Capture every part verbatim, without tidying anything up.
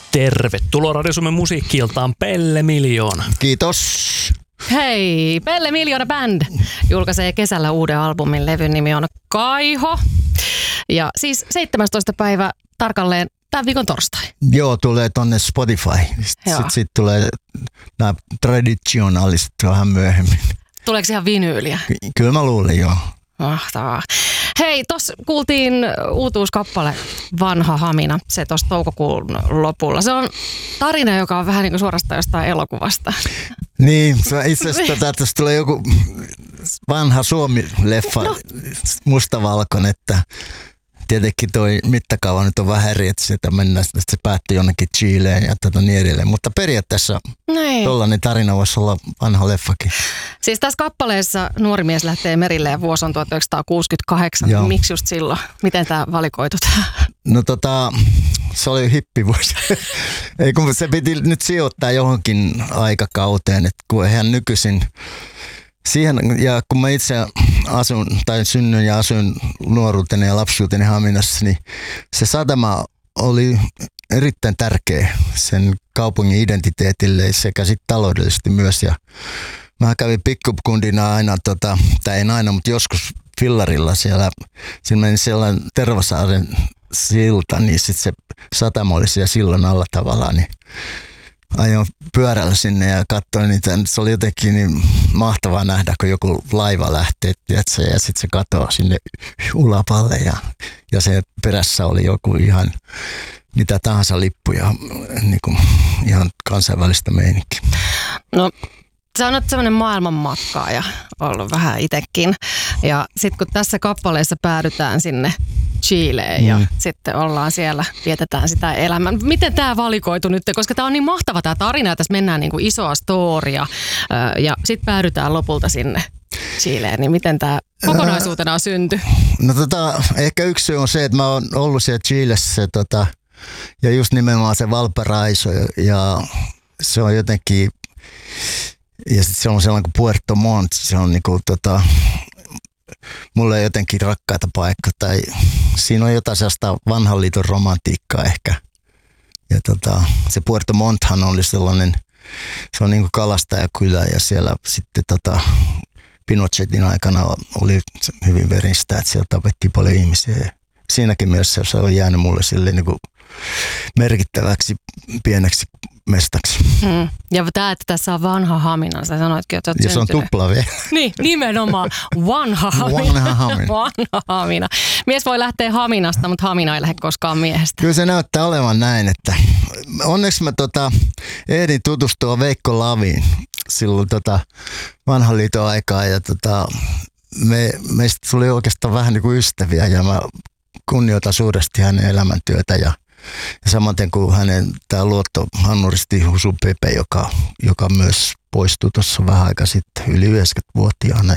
Tervetuloa Radio Suomen musiikki-iltaan Pelle Miljoona. Kiitos. Hei, Pelle Miljoona Band julkaisee kesällä uuden albumin. Levyn nimi on Kaiho. Ja siis seitsemästoista päivä tarkalleen tämän viikon torstai. Joo, tulee tonne Spotify. Sitten sit tulee nämä traditionaaliset vähän myöhemmin. Tuleeko ihan vinyyliä? Ky- kyllä mä luulen, joo. Mahtavaa. Hei, tossa kuultiin uutuuskappale Vanha Hamina, se tuossa toukokuun lopulla. Se on tarina, joka on vähän niin kuin suorastaan jostain elokuvasta. Niin, itse asiassa tästä tulee joku vanha Suomi-leffa, no. Mustavalkoinen, että tietenkin toi mittakaava nyt on vähän eri, että sitä mennään, että se päättyi jonnekin Chileen ja tota niin edelleen. Mutta periaatteessa Noin. tollainen tarina voisi olla vanha leffakin. Siis tässä kappaleessa nuori mies lähtee merille ja vuosi on tuhatyhdeksänsataakuusikymmentäkahdeksan. Joo. Miksi just silloin? Miten tämä valikoitu? No tota, se oli hippivuosi. Ei kun se piti nyt sijoittaa johonkin aikakauteen, että kun eihän nykyisin siihen, ja kun mä itse asun, tai synnyin ja asuin nuoruuteni ja lapsuuteni Haminassa, niin se satama oli erittäin tärkeä sen kaupungin identiteetille sekä sitten taloudellisesti myös. Ja mä kävin pikkukundina aina, tota, tai en aina, mutta joskus fillarilla siellä, siinä meni sellainen Tervasaaren silta, niin sitten se satama oli siellä sillan alla tavallaan, niin ajoin pyörällä sinne ja katsoin niitä. Se oli jotenkin niin mahtavaa nähdä, kun joku laiva lähtee, tiedätkö, ja sitten se katoaa sinne ulapalle ja, ja se perässä oli joku ihan mitä tahansa lippuja, niin kuin ihan kansainvälistä meininkiä. No, sä oot sellainen maailmanmatkaaja ollut vähän itsekin. Ja sitten kun tässä kappaleessa päädytään sinne Chileen ja mm. sitten ollaan siellä, vietetään sitä elämää. Miten tämä valikoitu nyt? Koska tämä on niin mahtava tämä tarina ja tässä mennään niin kuin isoa storia ja sitten päädytään lopulta sinne Chileen. Niin miten tämä kokonaisuutena syntyi? No tota, ehkä yksi syy on se, että mä oon ollut siellä Chilessä tota, ja just nimenomaan se Valparaiso ja, ja se on jotenkin, ja sitten se on sellainen kuin Puerto Montt, se on niinku tota, mulle on jotenkin rakkaita paikka, tai siinä on jotain sellaista vanhan liiton romantiikkaa ehkä. Ja tota, se Puerto Montthan oli sellainen, se on niin kuin kalastajakylä ja siellä sitten tota, Pinochetin aikana oli hyvin veristä, että siellä tapettiin paljon ihmisiä. Siinäkin mielessä se on jäänyt mulle silleen niin kuin merkittäväksi pieneksi mestaksi. Hmm. Ja tämä, että tässä on vanha Hamina, sä sanoitkin, että olet ja syntynyt. Se on tupla vielä. Niin, nimenomaan vanha Hamina. Vanha Hamina. Vanha Hamina. Mies voi lähteä Haminasta, mutta Hamina ei lähde koskaan miehestä. Kyllä se näyttää olevan näin, että onneksi mä tota, ehdin tutustua Veikko Laviin silloin tota, vanhan liiton aikaa ja tota, me, meistä tuli oikeastaan vähän niin kuin ystäviä ja mä kunnioitan suuresti hänen elämäntyötä ja Ja samaten kuin hänen tämä luottohannuristi Husu Pepe, joka, joka myös poistui tuossa vähän aika sitten yli yhdeksänkymmentävuotiaana.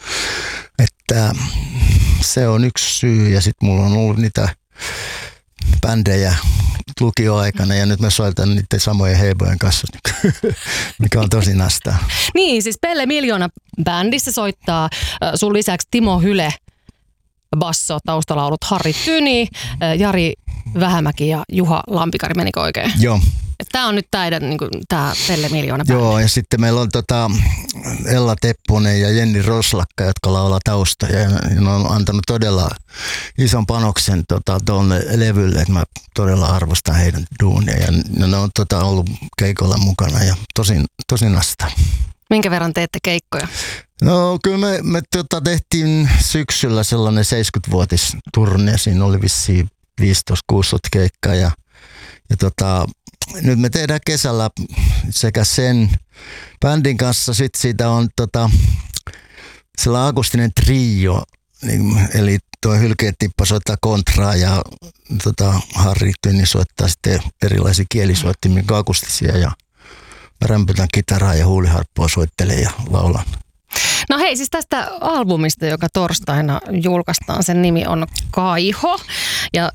Että se on yksi syy ja sitten mulla on ollut niitä bändejä lukioaikana ja nyt mä soitan niiden samojen heibojen kanssa, mikä on tosi nastaa. Niin, siis Pelle Miljoona bändissä soittaa sun lisäksi Timo Hyle, basso, taustalaulut Harri Tyni, Jari Vähämäki ja Juha Lampikari, menikö oikein? Joo. Tämä on nyt täiden, niin kuin, tämä Pelle Miljoona bändi. Joo, ja sitten meillä on tota Ella Tepponen ja Jenni Roslakka, jotka laulaa taustoja. Ja ne on antanut todella ison panoksen tota, tuonne levylle, että mä todella arvostan heidän duunia. Ja ne on tota, ollut keikolla mukana ja tosi, tosi nastaa. Minkä verran teette keikkoja? No kyllä me, me tota, tehtiin syksyllä sellainen seitsemänkymmentävuotisturne. Siinä oli vissiin viisitoista kuusitoista keikkaa ja, ja tota, nyt me tehdään kesällä sekä sen bändin kanssa, sitten siitä on tota, sellainen akustinen trio, niin, eli tuo Hylkeetippa soittaa kontraa ja tota, Harri Tyni soittaa sitten erilaisia kielisuottimia, akustisia ja mä rämpytän kitaraa ja huuliharppua soittelen ja laulan. No hei, siis tästä albumista, joka torstaina julkaistaan, sen nimi on Kaiho. Ja